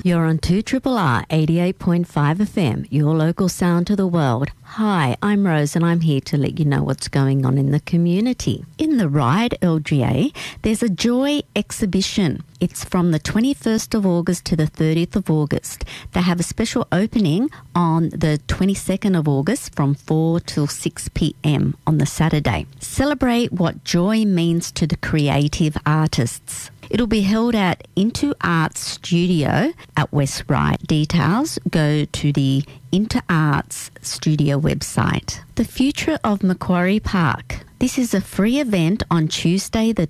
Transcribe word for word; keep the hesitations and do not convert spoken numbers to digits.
You're on two R R R eighty-eight point five F M, your local sound to the world. Hi, I'm Rose and I'm here to let you know what's going on in the community. In the Ryde L G A, there's a Joy exhibition. It's from the twenty-first of August to the thirtieth of August. They have a special opening on the twenty-second of August from four till six p.m. on the Saturday. Celebrate what joy means to the creative artists. It'll be held at Into Arts Studio at West Ryde. Details go to the Into Arts Studio website. The Future of Macquarie Park. This is a free event on Tuesday the